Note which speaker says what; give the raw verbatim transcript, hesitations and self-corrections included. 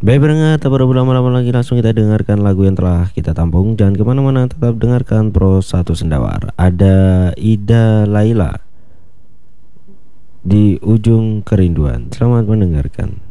Speaker 1: Baik pendengar, tak perlu berlama-lama lagi, langsung kita dengarkan lagu yang telah kita tampung. Jangan kemana-mana, tetap dengarkan Pro satu Sendawar. Ada Ida Laila, Di Ujung Kerinduan. Selamat mendengarkan.